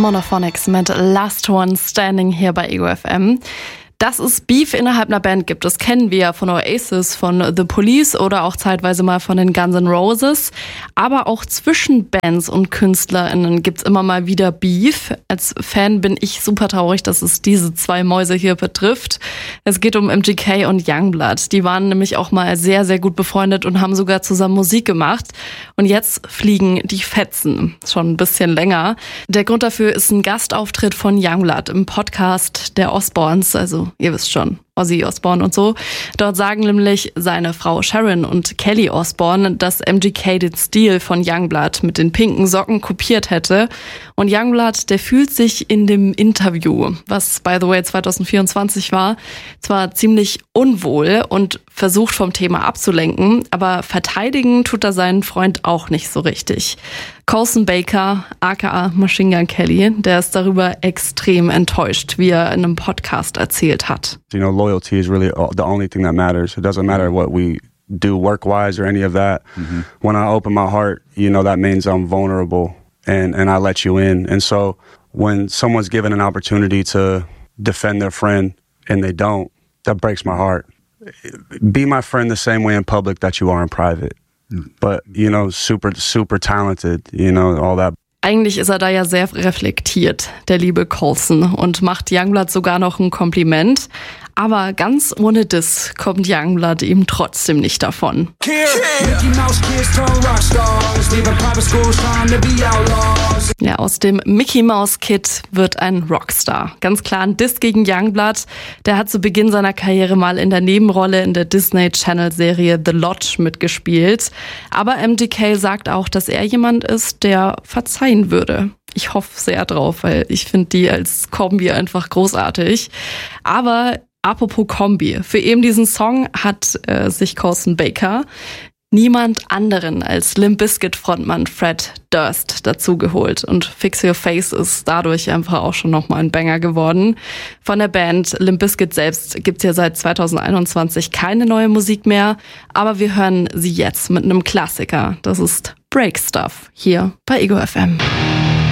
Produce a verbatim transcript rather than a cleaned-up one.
Monophonics mit Last One Standing hier bei Ego F M. Dass es Beef innerhalb einer Band gibt, das kennen wir ja von Oasis, von The Police oder auch zeitweise mal von den Guns N' Roses. Aber auch zwischen Bands und KünstlerInnen gibt's immer mal wieder Beef. Als Fan bin ich super traurig, dass es diese zwei Mäuse hier betrifft. Es geht um M G K und Yungblud. Die waren nämlich auch mal sehr, sehr gut befreundet und haben sogar zusammen Musik gemacht. Und jetzt fliegen die Fetzen. Schon ein bisschen länger. Der Grund dafür ist ein Gastauftritt von Yungblud im Podcast der Osbournes, also ihr wisst schon, Ozzy Osbourne und so. Dort sagen nämlich seine Frau Sharon und Kelly Osbourne, dass M G K den Stil von Yungblud mit den pinken Socken kopiert hätte. Und Yungblud, der fühlt sich in dem Interview, was by the way zwanzig vierundzwanzig war, zwar ziemlich unwohl und versucht vom Thema abzulenken, aber verteidigen tut er seinen Freund auch nicht so richtig. Colson Baker, aka Machine Gun Kelly, der ist darüber extrem enttäuscht, wie er in einem Podcast erzählt hat. You know, loyalty is really the only thing that matters. It doesn't matter what we do work-wise or any of that. Mm-hmm. When I open my heart, you know, that means I'm vulnerable and, and I let you in. And so when someone's given an opportunity to defend their friend and they don't, that breaks my heart. Be my friend the same way in public that you are in private. But, you know, super, super talented, you know, all that. Eigentlich ist er da ja sehr reflektiert, der liebe Colson, und macht Yungblud sogar noch ein Kompliment. Aber ganz ohne Diss kommt Yungblud ihm trotzdem nicht davon. Ja, aus dem Mickey Mouse Kid wird ein Rockstar. Ganz klar ein Diss gegen Yungblud. Der hat zu Beginn seiner Karriere mal in der Nebenrolle in der Disney Channel Serie The Lodge mitgespielt. Aber M G K sagt auch, dass er jemand ist, der verzeihen würde. Ich hoffe sehr drauf, weil ich finde die als Kombi einfach großartig. Aber apropos Kombi, für eben diesen Song hat äh, sich Colson Baker niemand anderen als Limp Bizkit Frontmann Fred Durst dazugeholt. Und Fix Your Face ist dadurch einfach auch schon nochmal ein Banger geworden. Von der Band Limp Bizkit selbst gibt's ja seit zwanzig einundzwanzig keine neue Musik mehr. Aber wir hören sie jetzt mit einem Klassiker. Das ist Break Stuff hier bei Ego F M.